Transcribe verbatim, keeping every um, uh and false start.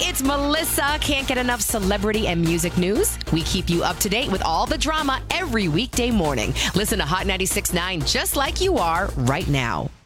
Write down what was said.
It's Melissa. Can't get enough celebrity and music news? We keep you up to date with all the drama every weekday morning. Listen to Hot ninety-six point nine just like you are right now.